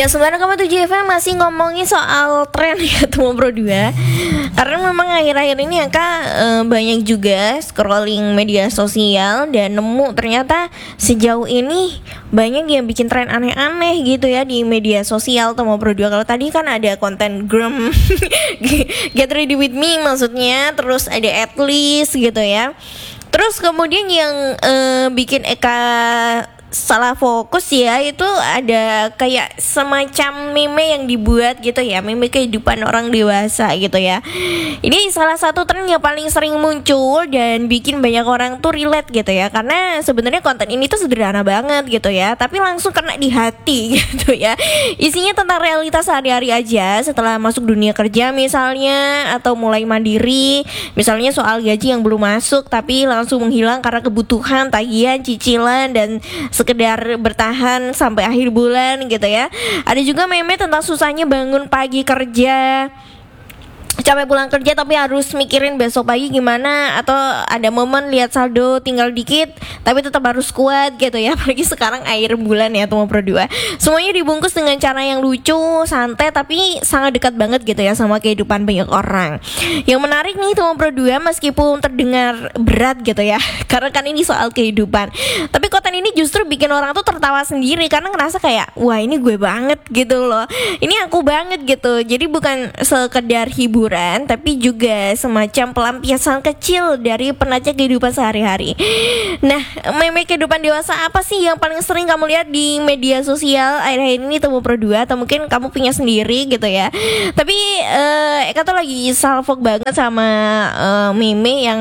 Ya 9,7 FM masih ngomongin soal tren ya Tumo Pro 2. Karena memang akhir-akhir ini ya Kak, banyak juga scrolling media sosial dan nemu ternyata sejauh ini banyak yang bikin tren aneh-aneh gitu ya di media sosial Tumo Pro 2. Kalau tadi kan ada konten gram Get Ready With Me maksudnya, terus ada At Least gitu ya. Terus kemudian yang bikin Eka salah fokus ya, itu ada kayak semacam meme yang dibuat gitu ya, meme kehidupan orang dewasa gitu ya. Ini salah satu tren yang paling sering muncul dan bikin banyak orang tuh relate gitu ya, karena sebenarnya konten ini tuh sederhana banget gitu ya, tapi langsung kena di hati gitu ya. Isinya tentang realitas sehari-hari aja setelah masuk dunia kerja misalnya, atau mulai mandiri, misalnya soal gaji yang belum masuk tapi langsung menghilang karena kebutuhan, tagihan, cicilan, dan sekedar bertahan sampai akhir bulan gitu ya. Ada juga meme tentang susahnya bangun pagi kerja, capek pulang kerja tapi harus mikirin besok pagi gimana, atau ada momen lihat saldo tinggal dikit tapi tetap harus kuat gitu ya. Apalagi sekarang akhir bulan ya Tumo Pro 2. Semuanya dibungkus dengan cara yang lucu, santai, tapi sangat dekat banget gitu ya sama kehidupan banyak orang. Yang menarik nih Tumo Pro 2, meskipun terdengar berat gitu ya karena kan ini soal kehidupan, tapi konten ini justru bikin orang tuh tertawa sendiri karena ngerasa kayak wah ini gue banget gitu loh, ini aku banget gitu. Jadi bukan sekedar hiburan, tapi juga semacam pelampiasan kecil dari penatnya kehidupan sehari-hari. Nah, meme kehidupan dewasa apa sih yang paling sering kamu lihat di media sosial akhir-akhir ini Tumo Pro 2? Atau mungkin kamu punya sendiri gitu ya. Tapi Eka tuh lagi salfok banget sama meme yang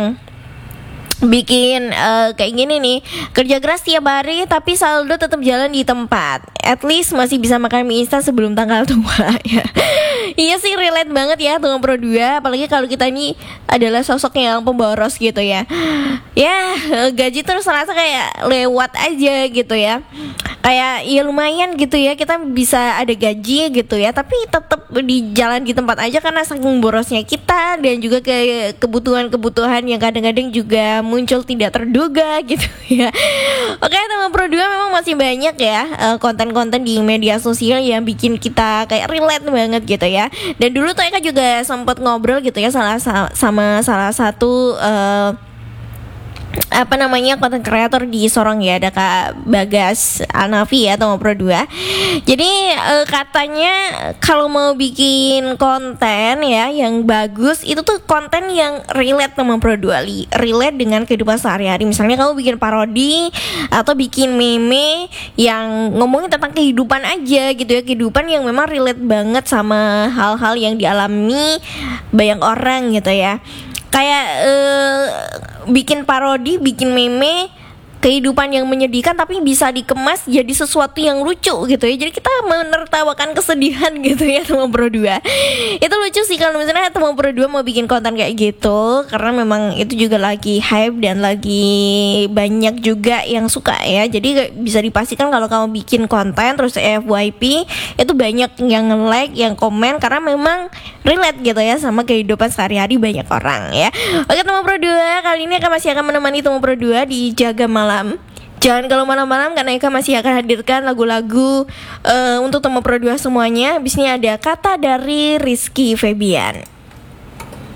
bikin kayak gini nih, kerja keras tiap hari tapi saldo tetap jalan di tempat, at least masih bisa makan mie instan sebelum tanggal tua ya. Iya sih, relate banget ya Tumo Pro 2, apalagi kalau kita ini adalah sosok yang pemboros gitu ya. Ya gaji terus serasa kayak lewat aja gitu ya, kayak ya lumayan gitu ya, kita bisa ada gaji gitu ya, tapi tetap di jalan di tempat aja karena saking borosnya kita, dan juga kebutuhan-kebutuhan yang kadang-kadang juga muncul tidak terduga gitu ya. Oke, Tumo Pro 2 memang masih banyak ya konten-konten di media sosial yang bikin kita kayak relate banget gitu ya. Dan dulu tuh Eka juga sempat ngobrol gitu ya sama salah satu konten kreator di Sorong ya, ada Kak Bagas Alnafi ya Tumo Pro 2. Jadi katanya kalau mau bikin konten ya yang bagus, itu tuh konten yang relate Tumo Pro 2, relate dengan kehidupan sehari-hari. Misalnya kamu bikin parodi atau bikin meme yang ngomongin tentang kehidupan aja gitu ya, kehidupan yang memang relate banget sama hal-hal yang dialami banyak orang gitu ya. Kayak bikin parodi, bikin meme kehidupan yang menyedihkan tapi bisa dikemas jadi sesuatu yang lucu gitu ya. Jadi kita menertawakan kesedihan gitu ya Tumo Pro 2. Itu lucu sih kalau misalnya Tumo Pro 2 mau bikin konten kayak gitu, karena memang itu juga lagi hype dan lagi banyak juga yang suka ya. Jadi bisa dipastikan kalau kamu bikin konten terus FYP itu banyak yang nge-like, yang komen, karena memang relate gitu ya sama kehidupan sehari-hari banyak orang ya. Oke Tumo Pro 2, kali ini masih akan menemani Tumo Pro 2 di Jaga Malam. Jangan kalau malam-malam, karena Eka masih akan hadirkan lagu-lagu untuk Tumo Pro 2 semuanya. Habis ini ada Kata dari Rizky Febian.